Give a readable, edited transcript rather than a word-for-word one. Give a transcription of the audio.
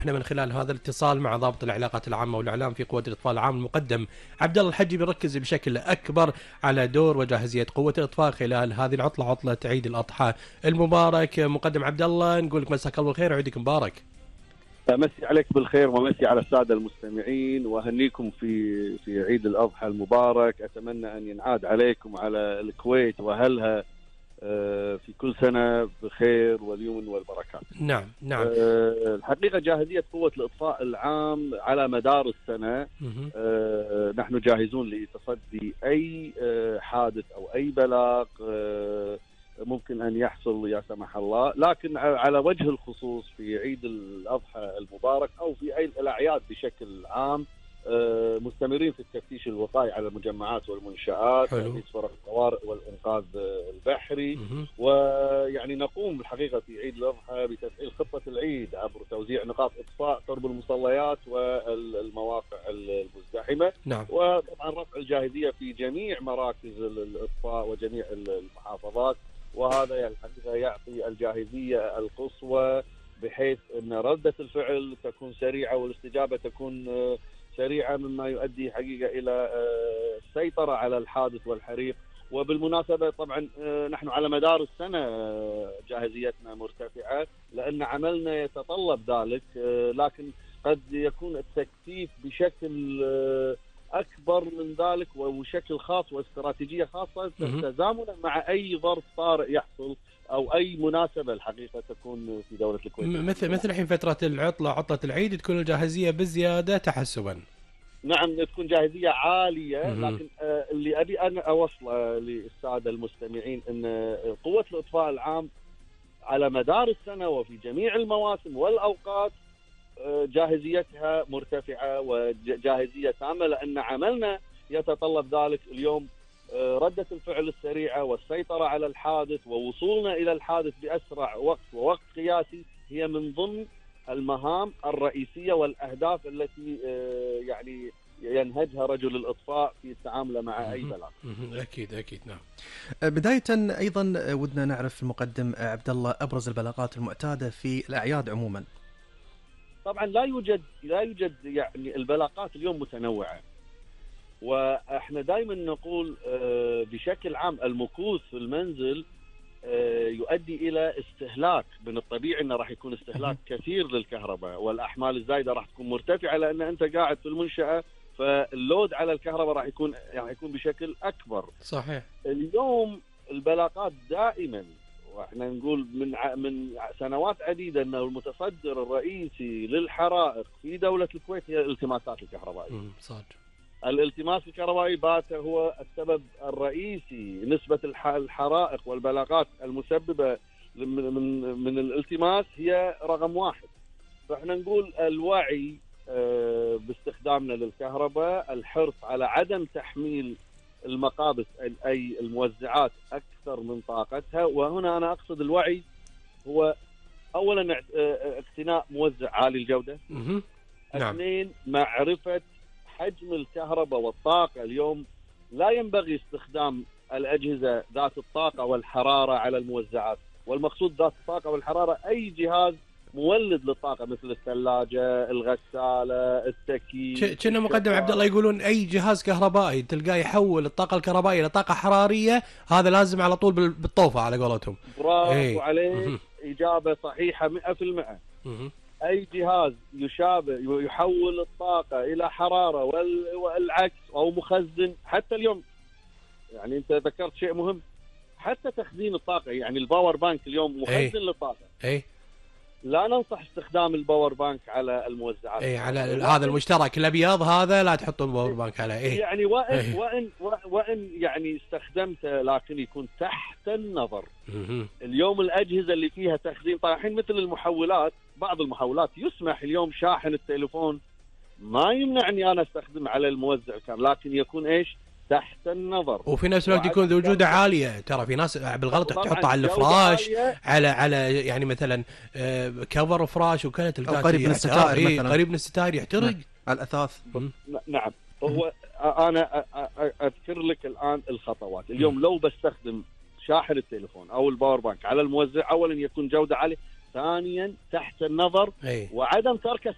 احنا من خلال هذا الاتصال مع ضابط العلاقات العامة والإعلام في قوة الإطفاء العام المقدم عبد الله الحجي بيركز بشكل أكبر على دور وجاهزية قوة الإطفاء خلال هذه العطلة، عطلة عيد الأضحى المبارك. مقدم عبد الله، نقول لك مساك الله بالخير وعيدك مبارك. مسي عليك بالخير ومسي على السادة المستمعين، وأهنيكم في عيد الأضحى المبارك. أتمنى أن ينعاد عليكم على الكويت وأهلها في كل سنة بخير واليمن والبركات. نعم. الحقيقة جاهزية قوة الإطفاء العام على مدار السنة، نحن جاهزون لتصدي أي حادث أو أي بلاغ ممكن أن يحصل يا سمح الله. لكن على وجه الخصوص في عيد الأضحى المبارك أو في عيد الأعياد بشكل عام مستمرين في التفتيش الوقائي على المجمعات والمنشآت، تأسيس فرق الطوارئ والإنقاذ البحري. ويعني نقوم الحقيقة في عيد الأضحى بتفعيل خطة العيد عبر توزيع نقاط إطفاء قرب المصليات والمواقع المزدحمة. نعم. وطبعا رفع الجاهزية في جميع مراكز الإطفاء وجميع المحافظات، وهذا الحقيقة يعطي الجاهزية القصوى بحيث أن ردة الفعل تكون سريعة والاستجابة تكون سريعة، مما يؤدي حقيقة إلى السيطرة على الحادث والحريق. وبالمناسبة طبعا نحن على مدار السنة جاهزيتنا مرتفعة لأن عملنا يتطلب ذلك، لكن قد يكون التكثيف بشكل أكبر من ذلك وبشكل خاص واستراتيجية خاصة تزامنا مع أي ظرف طارئ يحصل أو أي مناسبة الحقيقة تكون في دولة الكويت. مثل الحين فترة العطلة، عطلة العيد، تكون الجاهزية بزيادة تحسبا. نعم، تكون جاهزية عالية. لكن اللي أبي أنا أوصله للسادة المستمعين أن قوة الإطفاء العام على مدار السنة وفي جميع المواسم والأوقات جاهزيتها مرتفعة وجاهزية تامة، لأن عملنا يتطلب ذلك. اليوم ردة الفعل السريعة والسيطرة على الحادث ووصولنا إلى الحادث بأسرع وقت ووقت قياسي هي من ضمن المهام الرئيسية والأهداف التي يعني ينهجها رجل الإطفاء في التعامل مع أي بلاغ. أكيد. نعم. بداية أيضا ودنا نعرف المقدم عبد الله أبرز البلاغات المعتادة في الأعياد عموما. طبعا لا يوجد يعني البلاغات اليوم متنوعة، واحنا دائما نقول بشكل عام المكوث في المنزل يؤدي الى استهلاك. من الطبيعي انه راح يكون استهلاك كثير للكهرباء، والاحمال الزايده راح تكون مرتفعه لان انت قاعد في المنشاه، فاللود على الكهرباء راح يكون بشكل اكبر. صحيح. اليوم البلاغات دائما، واحنا نقول من سنوات عديده انه المتصدر الرئيسي للحرائق في دوله الكويت هي الالتماسات الكهربائيه. صادق. الالتماس الكهربائي بات هو السبب الرئيسي. نسبة الحرائق والبلاغات المسببة من الالتماس هي رقم 1. فاحنا نقول الوعي باستخدامنا للكهرباء، الحرص على عدم تحميل المقابس أي الموزعات أكثر من طاقتها. وهنا أنا أقصد الوعي هو أولا اقتناء موزع عالي الجودة. نعم. 2 معرفة حجم الكهرباء والطاقة. اليوم لا ينبغي استخدام الأجهزة ذات الطاقة والحرارة على الموزعات، والمقصود ذات الطاقة والحرارة أي جهاز مولد للطاقة مثل الثلاجة، الغسالة، التكييف. كنا مقدم عبد الله يقولون أي جهاز كهربائي تلقاه يحول الطاقة الكهربائية لطاقة حرارية، هذا لازم على طول بالطوفة على قولتهم. برافو عليك، إجابة صحيحة 100%. أي جهاز يحول الطاقة إلى حرارة والعكس أو مخزن. حتى اليوم يعني أنت ذكرت شيء مهم، حتى تخزين الطاقة، يعني الباور بانك اليوم مخزن للطاقة. لا ننصح استخدام الباور بانك على الموزعات. على هذا المشترك الأبيض هذا لا تحطوا الباور بانك عليه. يعني وإن يعني استخدمته لكن يكون تحت النظر. اليوم الأجهزة اللي فيها تخزين طاقة مثل المحولات، بعض المحولات يسمح اليوم شاحن التليفون، ما يمنعني أنا استخدم على الموزع كامل، لكن يكون تحت النظر. وفي نفس الوقت يكون ذو جودة عالية. ترى في ناس بالغلط تحطها على الفراش، على يعني مثلا كفر فراش وكانت قريب من الستائر مثلا. قريب من الستائر يحترق على الأثاث. نعم. هو أنا أذكر لك الآن الخطوات. اليوم لو بستخدم شاحن التليفون أو الباور بانك على الموزع، أولا يكون جودة عالية، ثانيا تحت النظر، وعدم تركه